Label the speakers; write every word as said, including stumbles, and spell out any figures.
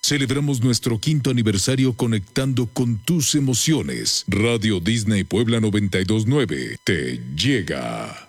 Speaker 1: Celebramos nuestro quinto aniversario conectando con tus emociones. Radio Disney Puebla noventa y dos punto nueve te llega.